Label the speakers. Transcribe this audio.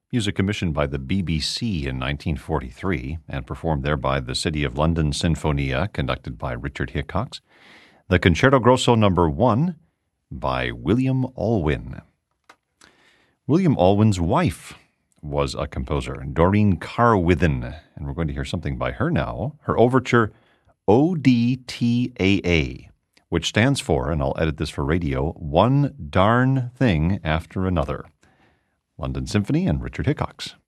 Speaker 1: music commissioned by the BBC in 1943 and performed there by the City of London Sinfonia, conducted by Richard Hickox. The Concerto Grosso No. 1 by William Alwyn. William Alwyn's wife was a composer, Doreen Carwithen, and we're going to hear something by her now, her overture ODTAA, which stands for, and I'll edit this for radio, One Darn Thing After Another. London Symphony and Richard Hickox.